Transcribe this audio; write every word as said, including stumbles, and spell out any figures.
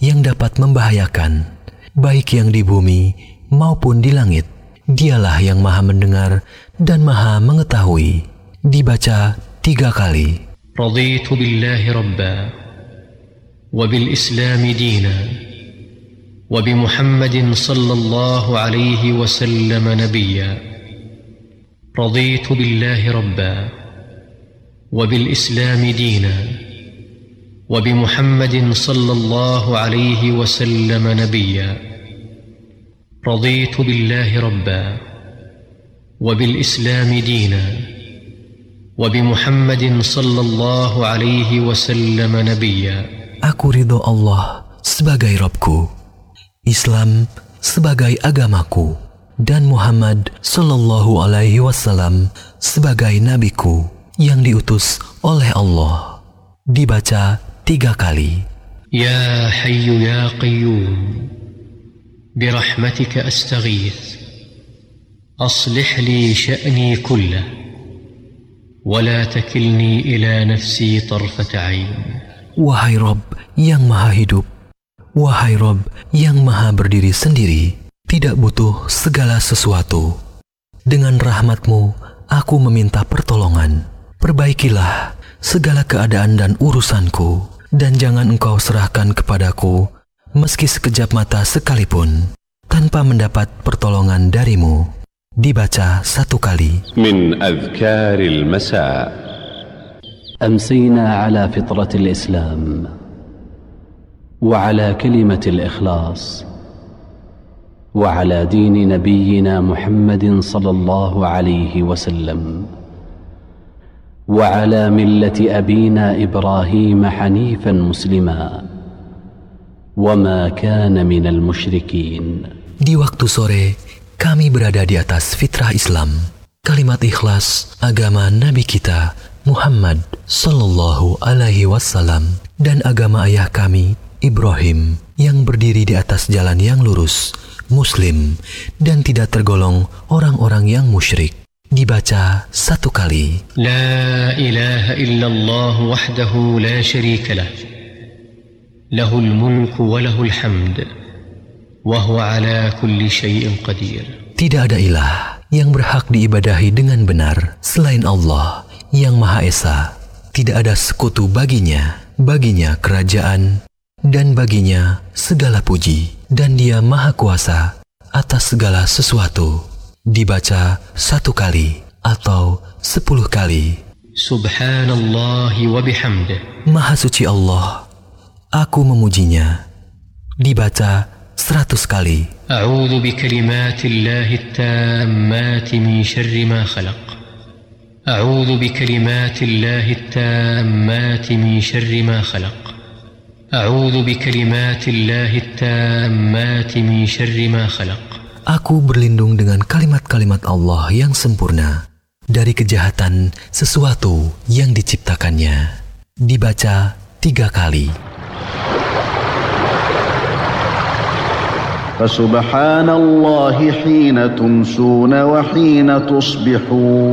yang dapat membahayakan, baik yang di bumi maupun di langit. Dialah yang maha mendengar dan maha mengetahui. Dibaca tiga kali. Raditu billahi rabba, wa bil islami dina, wa bi Muhammadin sallallahu alaihi wasallam nabiyya. Raditu billahi rabba, wa bil islami dina, wa bi Muhammadin sallallahu alaihi wasallam nabiyya. رضيت بالله ربا وبالإسلام دينا وبمحمد صلى الله عليه وسلم نبيا. Aku ridho Allah sebagai Rabbku, Islam sebagai agamaku, dan Muhammad sallallahu alaihi wasallam sebagai nabiku yang diutus oleh Allah. Dibaca tiga kali. Ya Hayyu ya Qayyum, برحمتك أستغيث أصلح لي شأني كله ولا تكلني إلى نفسي طرفة عين. Wahai Rabb yang maha hidup, wahai Rabb yang maha berdiri sendiri, tidak butuh segala sesuatu. Dengan rahmat-Mu aku meminta pertolongan. Perbaikilah segala keadaan dan urusanku, dan jangan Engkau serahkan kepadaku meski sekejap mata sekalipun tanpa mendapat pertolongan darimu. Dibaca satu kali. Min adhkaril masa. Amsina ala fitratil Islam wa ala kalimatil ikhlas wa ala dini nabiyyina Muhammadin sallallahu alaihi wasallam wa ala millati abina Ibrahim hanifan muslima وَمَا كَانَ مِنَ الْمُشْرِكِينَ. Di waktu sore, kami berada di atas fitrah Islam, kalimat ikhlas agama Nabi kita Muhammad sallallahu alaihi wasallam, dan agama ayah kami Ibrahim yang berdiri di atas jalan yang lurus, muslim, dan tidak tergolong orang-orang yang musyrik. Dibaca satu kali. La ilaha illallah wahdahu la syarika lah, lahul mulku wa lahul hamd, wa huwa ala kulli syai'in qadir. Tidak ada ilah yang berhak diibadahi dengan benar selain Allah yang Maha Esa. Tidak ada sekutu baginya, baginya kerajaan, dan baginya segala puji, dan Dia Maha Kuasa atas segala sesuatu. Dibaca satu kali atau sepuluh kali. Subhanallah wa bihamdih. Maha suci Allah, aku memujinya. Dibaca seratus kali. A'udzu bikalimatillahi tammati min syarri ma khalaq. A'udzu bikalimatillahi tammati min syarri ma khalaq. A'udzu bikalimatillahi tammati min syarri ma khalaq. Aku berlindung dengan kalimat-kalimat Allah yang sempurna dari kejahatan sesuatu yang diciptakannya. Dibaca tiga kali. فسبحان الله حين تمسون وحين تصبحون